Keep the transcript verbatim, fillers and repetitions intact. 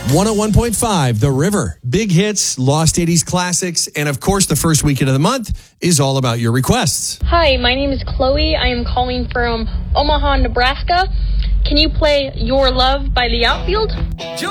one oh one point five, The River. Big hits, lost eighties classics, and of course, the first weekend of the month is all about your requests. Hi, my name is Chloe. I am calling from Omaha, Nebraska. Can you play Your Love by The Outfield?